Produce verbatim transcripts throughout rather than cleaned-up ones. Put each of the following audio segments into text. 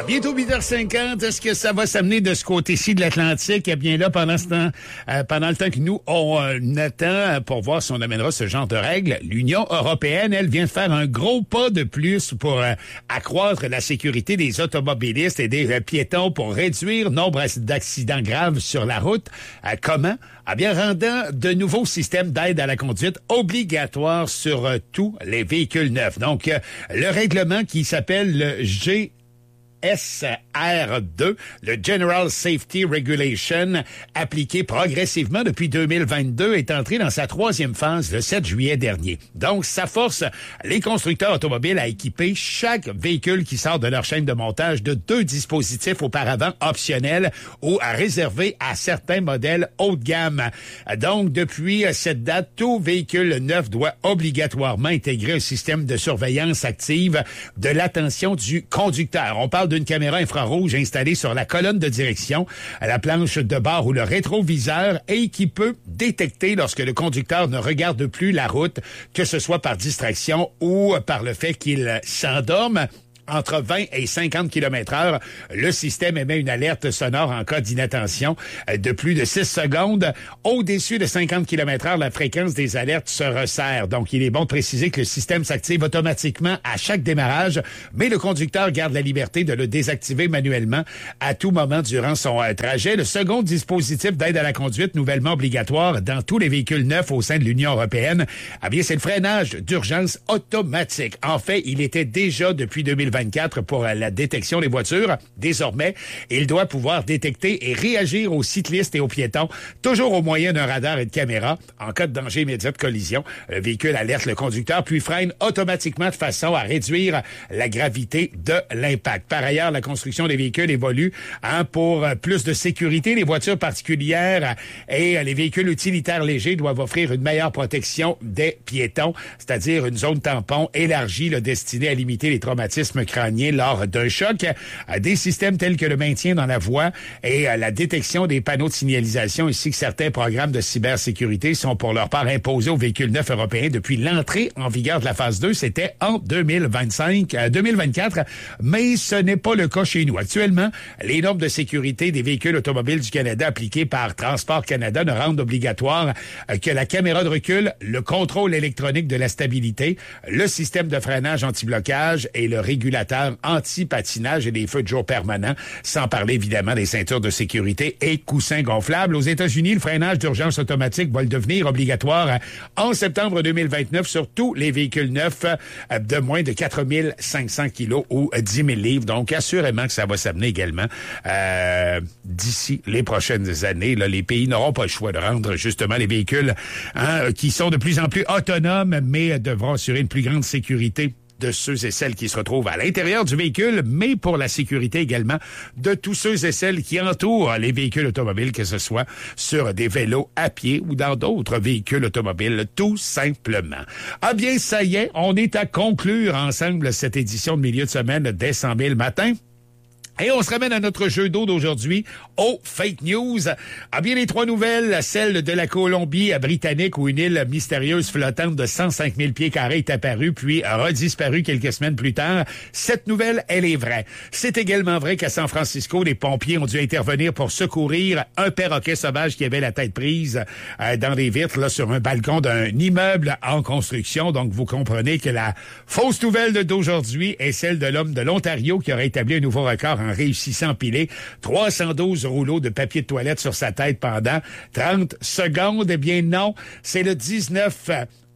À bientôt huit heures cinquante, est-ce que ça va s'amener de ce côté-ci de l'Atlantique? Eh bien là, pendant ce temps, euh, pendant le temps que nous, on euh, attend pour voir si on amènera ce genre de règles, l'Union européenne, elle, vient de faire un gros pas de plus pour euh, accroître la sécurité des automobilistes et des euh, piétons pour réduire le nombre d'accidents graves sur la route. Euh, comment? Eh bien, rendant de nouveaux systèmes d'aide à la conduite obligatoires sur euh, tous les véhicules neufs. Donc, euh, le règlement qui s'appelle le G S R deux, le General Safety Regulation, appliqué progressivement depuis deux mille vingt-deux, est entré dans sa troisième phase le sept juillet dernier. Donc, ça force les constructeurs automobiles à équiper chaque véhicule qui sort de leur chaîne de montage de deux dispositifs auparavant optionnels ou à réserver à certains modèles haut de gamme. Donc, depuis cette date, tout véhicule neuf doit obligatoirement intégrer un système de surveillance active de l'attention du conducteur. On parle d'une caméra infrarouge installée sur la colonne de direction, à la planche de bord ou le rétroviseur et qui peut détecter lorsque le conducteur ne regarde plus la route, que ce soit par distraction ou par le fait qu'il s'endorme. Entre vingt et cinquante kilomètres heure, le système émet une alerte sonore en cas d'inattention de plus de six secondes. Au-dessus de cinquante kilomètres heure, la fréquence des alertes se resserre. Donc, il est bon de préciser que le système s'active automatiquement à chaque démarrage, mais le conducteur garde la liberté de le désactiver manuellement à tout moment durant son euh, trajet. Le second dispositif d'aide à la conduite nouvellement obligatoire dans tous les véhicules neufs au sein de l'Union européenne, eh bien, c'est le freinage d'urgence automatique. En fait, il était déjà depuis deux mille vingt-quatre pour la détection des voitures. Désormais, il doit pouvoir détecter et réagir aux cyclistes et aux piétons, toujours au moyen d'un radar et de caméra. En cas de danger immédiat de collision, le véhicule alerte le conducteur puis freine automatiquement de façon à réduire la gravité de l'impact. Par ailleurs, la construction des véhicules évolue hein, pour plus de sécurité. Les voitures particulières et les véhicules utilitaires légers doivent offrir une meilleure protection des piétons, c'est-à-dire une zone tampon élargie là, destinée à limiter les traumatismes crânien lors d'un choc. Des systèmes tels que le maintien dans la voie et la détection des panneaux de signalisation ainsi que certains programmes de cybersécurité sont pour leur part imposés aux véhicules neufs européens depuis l'entrée en vigueur de la phase deux. C'était en deux mille vingt-cinq, euh, deux mille vingt-quatre, mais ce n'est pas le cas chez nous. Actuellement, les normes de sécurité des véhicules automobiles du Canada appliquées par Transport Canada ne rendent obligatoire que la caméra de recul, le contrôle électronique de la stabilité, le système de freinage anti-blocage et le régulateur anti-patinage et des feux de jour permanents, sans parler évidemment des ceintures de sécurité et coussins gonflables. Aux États-Unis, le freinage d'urgence automatique va le devenir obligatoire en septembre deux mille vingt-neuf sur tous les véhicules neufs de moins de quatre mille cinq cents kilos ou dix mille livres. Donc, assurément que ça va s'amener également euh, d'ici les prochaines années. Là, les pays n'auront pas le choix de rendre justement les véhicules hein, qui sont de plus en plus autonomes, mais devront assurer une plus grande sécurité de ceux et celles qui se retrouvent à l'intérieur du véhicule, mais pour la sécurité également de tous ceux et celles qui entourent les véhicules automobiles, que ce soit sur des vélos à pied ou dans d'autres véhicules automobiles, tout simplement. Ah bien, ça y est, on est à conclure ensemble cette édition de milieu de semaine dès cent mille matin. Et on se ramène à notre jeu d'eau d'aujourd'hui, aux fake news. Ah bien, les trois nouvelles, celle de la Colombie-Britannique où une île mystérieuse flottante de cent cinq mille pieds carrés est apparue puis a redisparu quelques semaines plus tard. Cette nouvelle, elle est vraie. C'est également vrai qu'à San Francisco, les pompiers ont dû intervenir pour secourir un perroquet sauvage qui avait la tête prise euh, dans des vitres là sur un balcon d'un immeuble en construction. Donc, vous comprenez que la fausse nouvelle d'aujourd'hui est celle de l'homme de l'Ontario qui aurait établi un nouveau record en réussissant à piler trois cent douze rouleaux de papier de toilette sur sa tête pendant trente secondes. Eh bien non, c'est le dix-neuf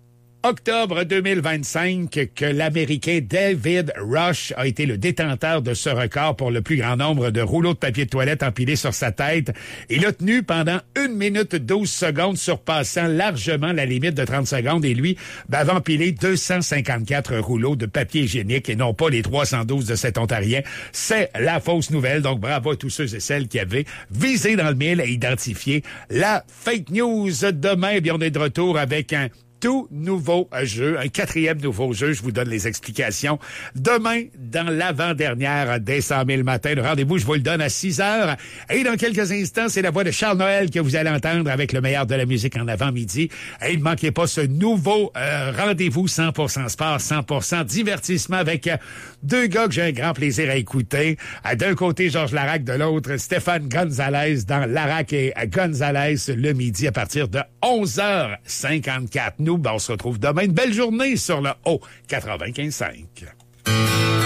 octobre deux mille vingt-cinq que l'Américain David Rush a été le détenteur de ce record pour le plus grand nombre de rouleaux de papier de toilette empilés sur sa tête. Il a tenu pendant une minute douze secondes, surpassant largement la limite de trente secondes. Et lui, ben, avait empilé deux cent cinquante-quatre rouleaux de papier hygiénique et non pas les trois cent douze de cet Ontarien. C'est la fausse nouvelle. Donc, bravo à tous ceux et celles qui avaient visé dans le mille et identifié la fake news. Demain, eh bien, on est de retour avec un tout nouveau jeu, un quatrième nouveau jeu. Je vous donne les explications demain dans l'avant-dernière des cent mille matins. Le rendez-vous, je vous le donne à six heures. Et dans quelques instants, c'est la voix de Charles Noël que vous allez entendre avec le meilleur de la musique en avant-midi. Et ne manquez pas ce nouveau euh, rendez-vous cent pour cent sport, cent pour cent divertissement avec euh, deux gars que j'ai un grand plaisir à écouter. Euh, d'un côté, Georges Larac, de l'autre, Stéphane Gonzalez dans Larac et Gonzalez le midi à partir de onze heures cinquante-quatre. Nous, ben, on se retrouve demain. Une belle journée sur le haut quatre-vingt-quinze cinq.